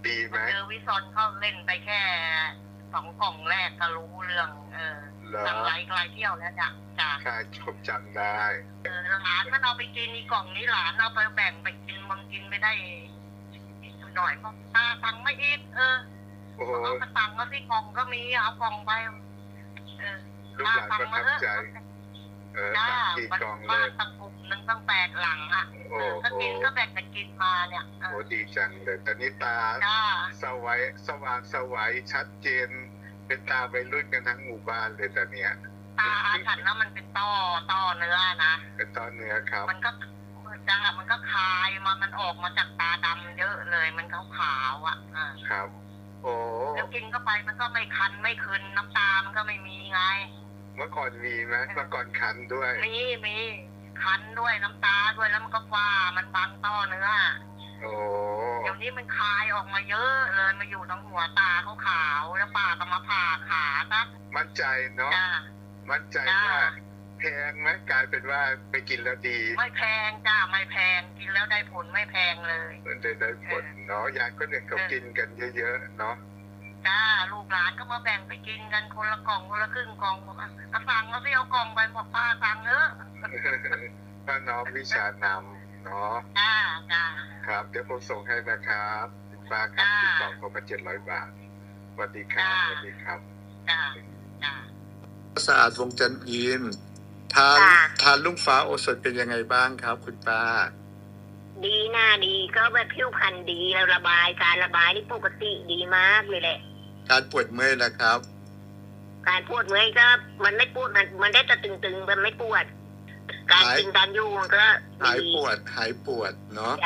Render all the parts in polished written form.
ดีไหมวิซอนเขาเล่นไปแค่2 กล่องแรกก็รู้เรื่องทางไลฟ์เที่ยวแล้วจ้ะใช่ผมจำได้หลานมันเอาไปกินอีกล่องนี้หลานเอาไปแบ่งไปกินบางกินไม่ได้หน่อยเพราะตาตังไม่อีกเอากระตังก็ที่กล่องก็มีเอากล่องไปลูกหลานประทับใจกี่กล่องเลยตั้งกลุ่มหนึ่งตั้ง8 หลังอ่ะก็กินก็แบ่งกันกินมาเนี่ยโอ้ดีจังเลยตอนนี้ตาสว่างสวัยชัดเจนเป็นตาวัยรุ่นกันทั้งหมู่บ้านเลยตอนเนี้ยตาฉันแล้วมันเป็นต้อเนื้อนะเป็นต้อเนื้อครับมันก็คายมันออกมาจากตาดำเยอะเลยมันขาวอ่ะครับโอ้แล้วกินเข้าไปมันก็ไม่คันไม่คืนน้ำตามันก็ไม่มีไงเมื่อก่อนมีไหมเมื่อก่อนคันด้วยมีคันด้วยน้ำตาด้วยแล้วมันก็ฟ้ามันบังต้อเนื้อโอ้เดี๋ยวนี้มันคายออกมาเยอะเลยมาอยู่ตรงหัวตาขาวแล้วป้าก็มาผ่าขาซะมั่นใจเนาะมั่นใจว่าแพงไหมกลายเป็นว่าไปกินแล้วดีไม่แพงจ้าไม่แพงกินแล้วได้ผลไม่แพงเลยได้ผลเนาะยายก็เนี่ยเขากินกันเยอะๆเนาะจ้าลูกหลานก็มาแบ่งไปกินกันคนละกล่องคนละครึ่งกล่องสั่งแล้วพี่เอากล่องไปบอกป้าสั่งป้าน้องวิชานำเนาะจ้าครับเดี๋ยวผมส่งให้นะครับป้าครับที่กล่องผมมา700 บาทสวัสดีครับสวัสดีครับจ้าสะอาดวงจันทร์อินทานลุงฟ้าโอสถเป็นยังไงบ้างครับคุณป้าดีหน้าดีก็แบบผิวพรรณดีแล้วการระบายนี่ปกติดีมากเลยแหละการปวดเมื่อยนะครับการปวดเมื่อยก็มันไม่ปวดมันได้แต่ตึงๆมันไม่ปวดการกินการอยู่มันก็หายปวดเนาะ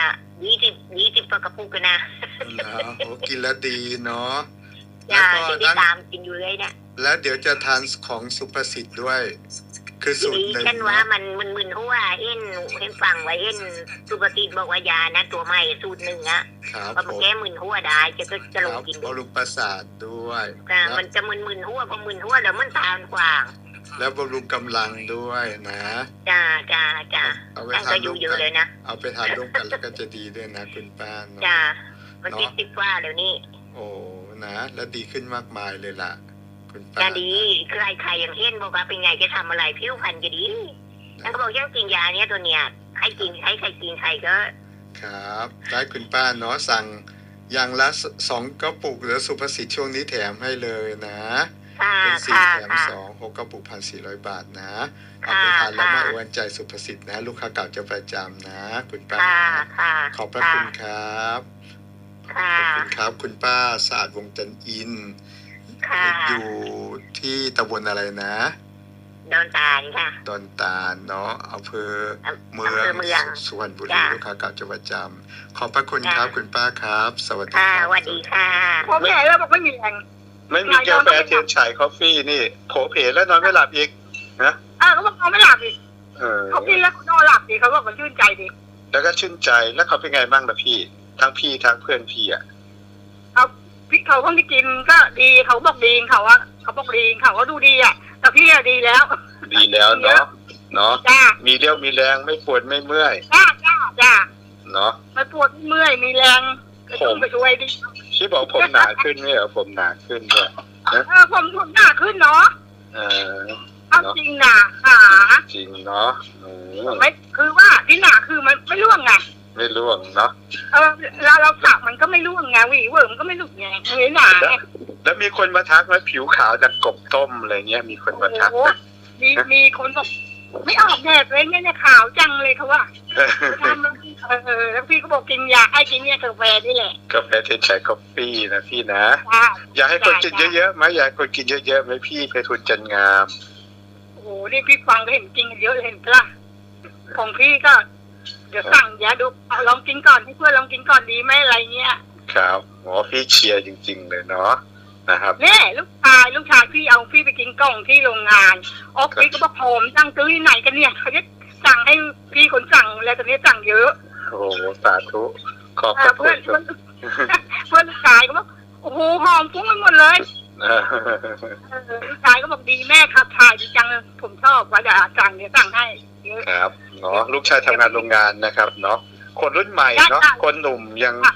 20กระปุกกันนะโอ้กินแล้วดีเนาะแล้วก็ตามกินอยู่เลยเนี่ยแล้วเดี๋ยวจะทานของสุภสิทธิ์ด้วยคือสูตรหนึ่งฉันว่ามันมึนหัวเห็นฟังไว้เห็นสุภสิทธิ์บอกว่ายานะตัวใหม่สูตรหนึ่งอะพอมันแก้มึนหัวได้จะลงกินบำรุงประสาทด้วยมันจะมึนหัวพอมึนหัวแล้วมันตาขวางแล้วบำรุงกำลังด้วยนะจ้าเอาไปทานร่วมกันเอาไปทานร่วมกันแล้วก็จะดีด้วยนะคุณป้าเนาะจ้ามันติดว่าเดี๋ยวนี้โอ้นะแล้วดีขึ้นมากมายเลยล่ะคุณป้าดีใครอย่างเห็นบอกว่าเป็นไงจะทำอะไรผิวพรรณจะดีแล้วก็บอกยังกินยาเนี้ยตัวเนี้ยใครกินใครก็ครับได้คุณป้าเนาะสั่งอย่างละ2 กระปุกหรือสุภสิทธิ์ช่วงนี้แถมให้เลยนะเป็น4 แถม 2 6 กระปุก 1,400 บาทนะเอาไปทานแล้วมาอวยใจสุภสิทธิ์นะลูกค้าเก่าจะประจำนะคุณป้าขอบพระคุณครับขอบคุณครับคุณป้าสะอาดวงจันทร์อินอยู่ที่ตำบลอะไรนะดอนตาลค่ะดอนตาลเนาะอำเภอเมืองสุวรรณบุรีลูกค้าเก่าจะประจำขอบพระคุณครับคุณป้าครับสวัสดีครับสวัสดีค่ะโผเพแล้วบอกไม่มีแรงไม่มีกาแฟเทียนฉายคอฟฟี่นี่โผเพแล้วนอนไม่หลับอีกนะเขาบอกนอนไม่หลับอีกเขากินแล้วนอนหลับดีเขาบอกมันชื่นใจดีแล้วก็ชื่นใจแล้วเขาเป็นไงบ้างล่ะพี่ทั้งเพื่อนพี่อ่ะพี่เขาคนที่กินก็ดีเขาบอกดีเขาบอกดีเขาดูดีอ่ะแต่พี่อะดีแล้วเนาะมีเรี่ยวมีแรงไม่ปวดไม่เมื่อยจ้าเนาะไม่ปวดเมื่อยมีแรงไปช่วยดิที่บอกผมหนาขึ้นไม่เหรอผมหนาขึ้นด้วยผมหนาขึ้นเนาะเอาจริงนะจริงเนาะไม่คือว่าที่หนาคือมันไม่ร่วงไงไม่ร่วงเนาะเราสักมันก็ไม่ร่วงไงวิเวิร์มก็ไม่หลุดไงไม่หนาแล้วมีคนมาทักว่าผิวขาวจากกบต้มอะไรเงี้ยมีคนมาทักมีคนบอกไม่ออกแดดเลยเนี่ยขาวจังเลยเขาว่าแล้วพี่ก็บอกกินยากินเนี่ยกาแฟนี่แหละกาแฟเทนชัยกาแฟนะพี่นะอยากให้คนกินเยอะๆไหมอยากคนกินเยอะๆไหมพี่ไปทุนจันงามโอ้โหนี่พี่ฟังก็เห็นจริงเยอะเห็นปะของพี่ก็เดี๋ยวสั่งยาดูลองกินก่อนให้เพื่อนลองกินก่อนดีไหมอะไรเงี้ยครับหมอพี่เชียร์จริงๆเลยเนาะนะครับเนี่ยลูกชายพี่เอาพี่ไปกินกล่องที่โรงงานพี่ก็บอกผมสั่งซื้อที่ไหนกันเนี่ยเขาจะสั่งให้พี่คนสั่งแล้วตอนนี้สั่งเยอะโอ้สาธุขอบคุณเพื่อนลูกชายก็บอกโอ้โหหอมฟุ้งไปหมดเลยลูกชายก็บอกดีแม่ขับถ่ายดีจังผมชอบว่าจะสั่งเดี๋ยวสั่งให้ครับเนาะลูกชายทำงานโรงงานนะครับเนาะคนรุ่นใหม่เนาะคนหนุ่ม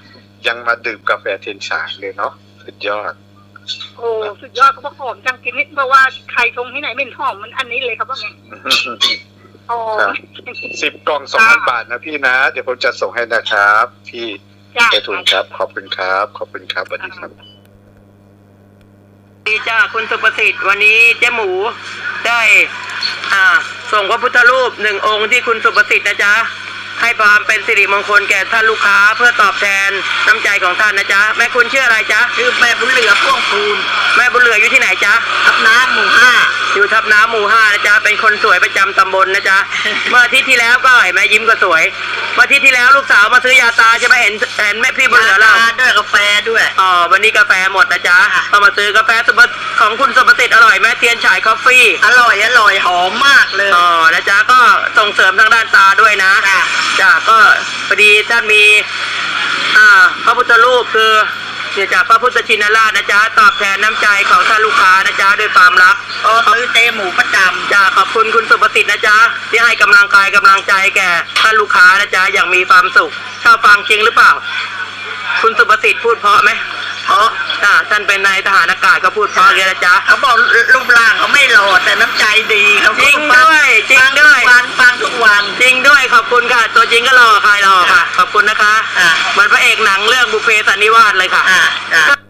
ยังมาดื่มกาแฟเทียนฉายเลยเนาะสุดยอดโอ้สุดยอดเขาบอกหอมจังกินนิดเพราะว่าใครชงที่ไหนไม่หอมมันอันนี้เลยครับว่าไงโอ้ 10 กล่อง 2,000 บาทนะพี่นะ เดี๋ยวผมจะส่งให้นะครับพี่ไปทุนครับขอบคุณครับขอบคุณครับสวัสดีครับดีจ้าคุณสุประสิทธิ์วันนี้เจ๊หมูได้ส่งพระพุทธรูป1 องค์ที่คุณสุประสิทธิ์นะจ๊ะให้ความเป็นสิริมงคลแก่ท่านลูกค้าเพื่อตอบแทนน้ำใจของท่านนะจ๊ะแม่คุณชื่ออะไรจ๊ะชื่อแม่บุญเหลือพ่วงพูนแม่บุญเหลืออยู่ที่ไหนจ๊ะทับน้ำหมู่ 5อยู่ทับน้ำหมู่ 5นะจ๊ะเป็นคนสวยประจำตำบลนะจ๊ะ เมื่ออาทิตย์ที่แล้วก็เห็นแม่ยิ้มก็สวยเมื่ออาทิตย์ที่แล้วลูกสาวมาซื้อยาตาใช่ไหมเห็นแม่พี่บุญเหลือเราด้วยกาแฟด้วยอ๋อวันนี้กาแฟหมดนะจ๊ะก็มาซื้อกาแฟของคุณสุประสิทธิ์อร่อยไหมเทียนฉายคอฟฟี่อร่อยหอมมากเลยอ๋อนะจ๊ะก็ส่งเสริมทางด้านตาด้วยนะจ้ะก็พอดีท่านมีพระพุทธรูปคือเนี่ยจากพระพุทธชินราชนะจ๊ะตอบแทนน้ำใจของท่านลูกค้านะจ๊ะด้วยความรักซื้อเจ๊หมูประจำจ้ะขอบคุณคุณสุประสิทธิ์นะจ๊ะที่ให้กำลังกายกำลังใจแก่ท่านลูกค้านะจ๊ะอย่างมีความสุขชอบฟังจริงหรือเปล่าคุณสุประสิทธิ์พูดเพราะไหมเพราะท่านเป็นนายทหารอากาศก็พูดเพราะเลยนะจ๊ะเขาบอกรูปร่างเขาไม่หล่อแต่น้ำใจดีเขาจริงด้วยฟังทุกวันจริงด้วยขอบคุณค่ะตัวจริงก็หล่อใครหล่อค่ะขอบคุณนะคะเหมือนพระเอกหนังเรื่องบุพเพสันนิวาสเลยค่ะ